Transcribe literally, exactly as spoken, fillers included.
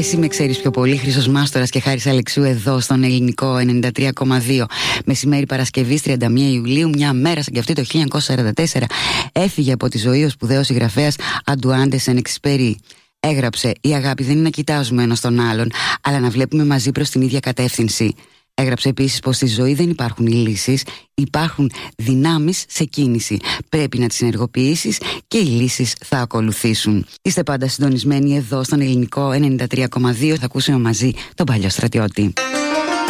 Εσύ με ξέρεις πιο πολύ. Χρήστος Μάστορας και Χάρης Αλεξού εδώ στον Ελληνικό ενενήντα τρία κόμμα δύο. Μεσημέρι Παρασκευής τριάντα μία Ιουλίου, μια μέρα σαν και αυτή το χίλια εννιακόσια σαράντα τέσσερα, έφυγε από τη ζωή ο σπουδαίος συγγραφέας Αντουάν ντε Σεν-Εξυπέρι. Έγραψε: «Η αγάπη δεν είναι να κοιτάζουμε ένας τον άλλον, αλλά να βλέπουμε μαζί προς την ίδια κατεύθυνση». Έγραψε επίσης πως στη ζωή δεν υπάρχουν οι λύσεις, υπάρχουν δυνάμεις σε κίνηση. Πρέπει να τις ενεργοποιήσεις και οι λύσεις θα ακολουθήσουν. Είστε πάντα συντονισμένοι εδώ στον Ελληνικό ενενήντα τρία κόμμα δύο. Θα ακούσουμε μαζί τον Παλιό Στρατιώτη.